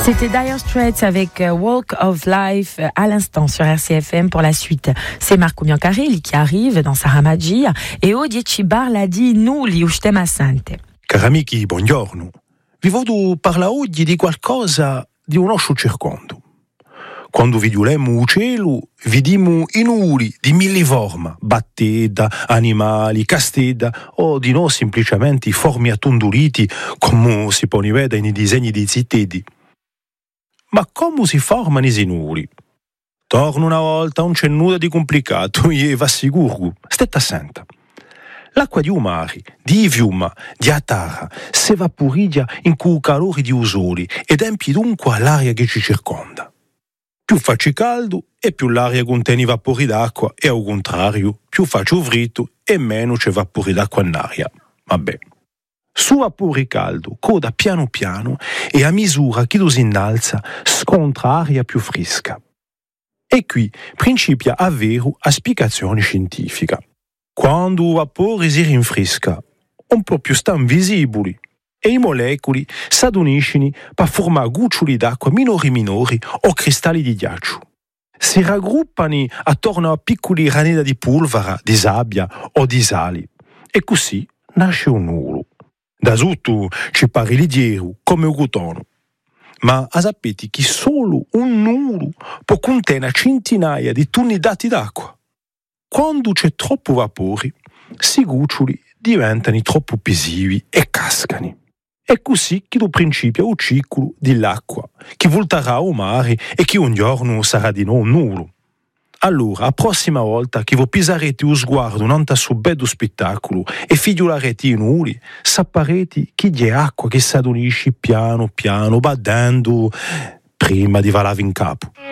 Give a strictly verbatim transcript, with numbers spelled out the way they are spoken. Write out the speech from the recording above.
C'était Dire Straits avec Walk of Life à l'instant sur R C F M. Pour la suite, c'est Marco Biancarelli qui arrive dans Sarà Magia e oggi ci parla di nulli ustem assante. Cari amici, buongiorno. Vi voglio parlare oggi di qualcosa di un nostro circondo. Quando vediamo il cielo, vediamo i nuli di mille forme, batteda, animali, casteda, o di no semplicemente forme attondoliti, come si può vedere nei disegni dei zittedi. Ma come si formano i nuli? Torno una volta, non c'è nulla di complicato, e va sicuro, state attenta. L'acqua di un mare, di fiume, di atara, si evaporizza in quel calore di usoli ed empie dunque l'aria che ci circonda. Più faccio caldo e più l'aria contiene vapori d'acqua e al contrario, più faccio freddo e meno c'è vapori d'acqua in aria. Vabbè. Su vapore caldo coda piano piano e a misura che lo si innalza scontra aria più fresca. E qui principia a vero a spiegazione scientifica. Quando il vapore si rinfresca, un po' più stanno visibili e i molecoli si aduniscono per formare goccioli d'acqua minori minori o cristalli di ghiaccio. Si raggruppano attorno a piccoli granelli di polvere, di sabbia o di sali e così nasce un nulo. Da sotto ci pare leggero come un cotone. Ma sapete che solo un nulo può contenere centinaia di tonnellate d'acqua. Quando c'è troppo vapore, questi goccioli diventano troppo pesivi e cascano. È così che lo principia il ciclo dell'acqua, che volterà al mare e che un giorno sarà di nuovo nullo. Allora, la prossima volta che vi pisarete lo sguardo davanti a suo bello spettacolo e figliolarete i nuli, saprete che c'è acqua che si adonisce piano piano, badendo prima di valare in capo.